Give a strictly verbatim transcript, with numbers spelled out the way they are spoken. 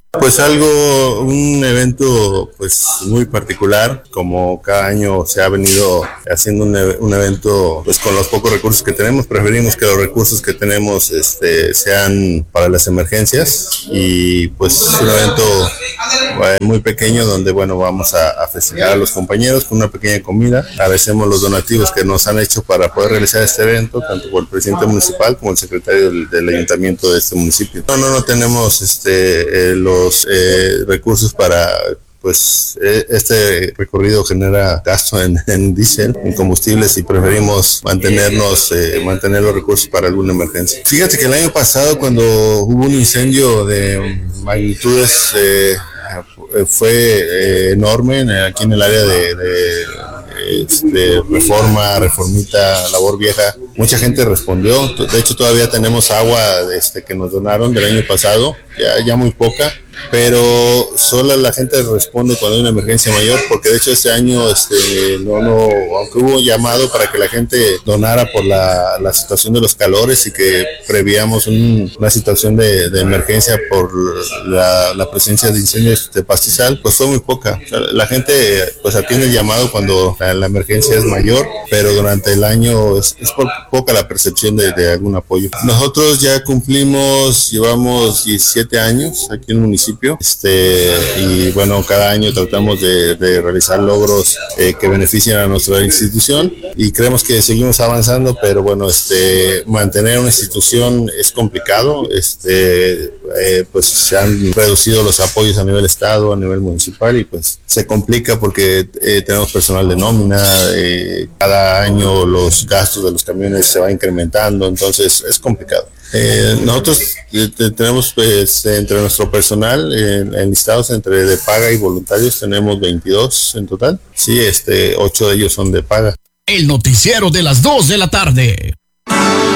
Pues algo, un evento pues muy particular, como cada año se ha venido haciendo un, un evento pues con los pocos recursos que tenemos. Preferimos que los recursos que tenemos este, sean para las emergencias, y pues un evento eh, muy pequeño donde bueno vamos a, a festejar a los compañeros con una pequeña comida. Agradecemos los donativos que nos han hecho para poder realizar este evento, tanto por el presidente municipal como el secretario del, del ayuntamiento de este municipio. No, no, no tenemos este eh, los los eh, recursos para, pues eh, este recorrido genera gasto en, en diésel, en combustibles, y preferimos mantenernos, eh, mantener los recursos para alguna emergencia. Fíjate que el año pasado, cuando hubo un incendio de magnitudes, eh, fue eh, enorme aquí en el área de, de de Reforma, Reformita, Labor Vieja, mucha gente respondió. De hecho todavía tenemos agua este, que nos donaron del año pasado, ya, ya muy poca, pero solo la gente responde cuando hay una emergencia mayor, porque de hecho este año este, no, no, aunque hubo llamado para que la gente donara por la, la situación de los calores y que prevíamos un, una situación de, de emergencia por la, la presencia de incendios de pastizal, pues fue muy poca. O sea, la gente pues atiende el llamado cuando la, la emergencia es mayor, pero durante el año es, es por poca la percepción de, de algún apoyo. Nosotros ya cumplimos, llevamos diecisiete años aquí en el municipio, este, y bueno, cada año tratamos de, de realizar logros eh, que beneficien a nuestra institución, y creemos que seguimos avanzando, pero bueno, este, mantener una institución es complicado. Este, eh, pues se han reducido los apoyos a nivel estado, a nivel municipal, y pues se complica porque eh, tenemos personal de nómina, eh, cada año los gastos de los camiones se va incrementando, entonces es complicado. Eh, nosotros eh, tenemos pues entre nuestro personal eh, enlistados entre de paga y voluntarios tenemos veintidós en total. Sí, este, ocho de ellos son de paga. El noticiero de las dos de la tarde.